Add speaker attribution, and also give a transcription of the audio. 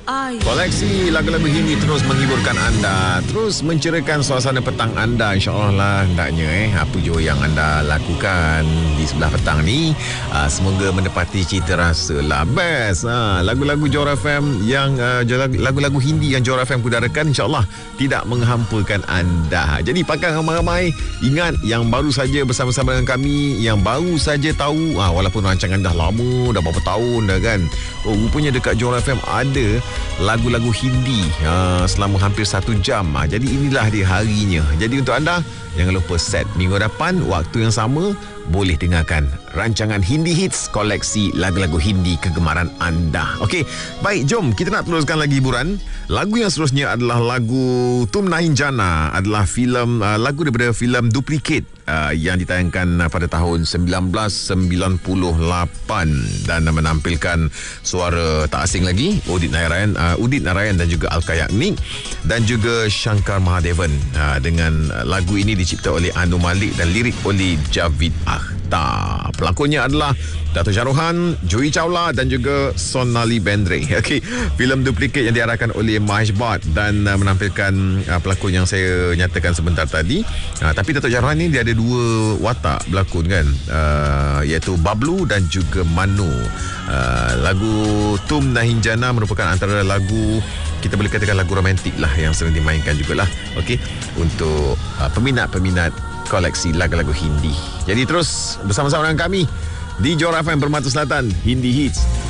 Speaker 1: Koleksi lagu-lagu Hindi terus menghiburkan anda, terus menceriakan suasana petang anda, insyaAllah lah hendaknya apa je yang anda lakukan di sebelah petang ni, semoga menepati cita rasa lah. Best lagu-lagu Johor FM yang lagu-lagu Hindi yang Johor FM kudarakan, insyaAllah tidak menghampakan anda. Jadi pakai ramai-ramai, ingat yang baru saja bersama-sama dengan kami, yang baru saja tahu, walaupun rancangan dah lama, dah berapa tahun dah kan, rupanya dekat Johor FM ada lagu-lagu Hindi selama hampir 1 jam. Jadi inilah dia harinya. Jadi untuk anda, jangan lupa set minggu depan waktu yang sama boleh dengarkan rancangan Hindi Hits, koleksi lagu-lagu Hindi kegemaran anda. Okey, baik, jom kita nak teruskan lagi hiburan. Lagu yang seterusnya adalah lagu Tum Nahin Jana, adalah lagu daripada filem Duplicate yang ditayangkan pada tahun 1998 dan menampilkan suara tak asing lagi Udit Narayan dan juga Alka Yagnik dan juga Shankar Mahadevan. Dengan lagu ini dicipta oleh Anu Malik dan lirik oleh Javid Akhtar. Pelakonnya adalah Dato' Sharohan, Joey Chawla dan juga Sonali Bendre. Okey, filem Duplicate yang diarahkan oleh Mahesh Bhatt dan menampilkan pelakon yang saya nyatakan sebentar tadi. Tapi Dato' Sharohan ni dia ada 2 watak berlakon kan, iaitu Bablu dan juga Manu. Lagu Tum Nahin Jana merupakan antara lagu, kita boleh katakan lagu romantik lah yang sering dimainkan jugalah. Okey, untuk peminat-peminat koleksi lagu-lagu Hindi. Jadi terus bersama-sama dengan kami di Johor FM Permata Selatan, Hindi Hits.